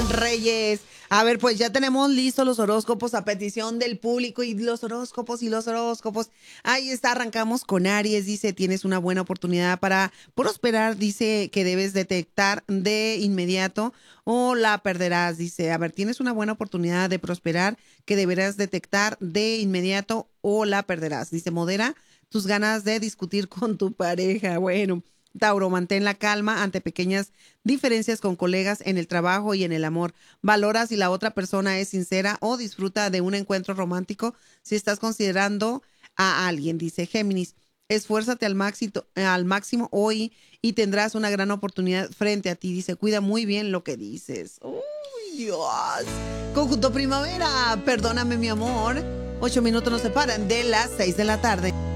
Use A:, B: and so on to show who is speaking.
A: Reyes. A ver, pues ya tenemos listos los horóscopos a petición del público y los horóscopos y los horóscopos. Ahí está, arrancamos con Aries. Dice, tienes una buena oportunidad para prosperar. Dice que debes detectar de inmediato o la perderás. Dice, a ver, tienes una buena oportunidad de prosperar que deberás detectar de inmediato o la perderás. Dice, modera tus ganas de discutir con tu pareja. Bueno. Tauro, mantén la calma ante pequeñas diferencias con colegas en el trabajo y en el amor. Valora si la otra persona es sincera o disfruta de un encuentro romántico si estás considerando a alguien. Dice Géminis, esfuérzate al máximo hoy y tendrás una gran oportunidad frente a ti. Dice, cuida muy bien lo que dices. ¡Uy, Dios! Conjunto Primavera, perdóname mi amor. 8 minutos nos separan de las 6 de la tarde.